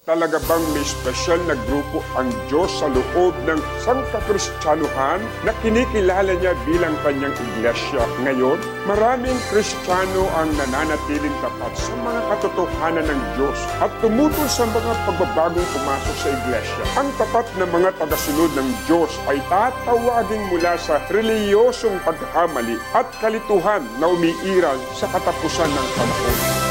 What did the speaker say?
Talaga bang may espesyal na grupo ang Diyos sa loob ng sangkakristyanuhan na kinikilala niya bilang kanyang iglesia ngayon? Maraming Kristiyano ang nananatiling tapat sa mga katotohanan ng Diyos at tumutol sa mga pagbabagong pumasok sa iglesia. Ang tapat na mga tagasunod ng Diyos ay tatawagin mula sa reliyosong pagkakamali at kalituhan na umiiral sa katapusan ng panahon.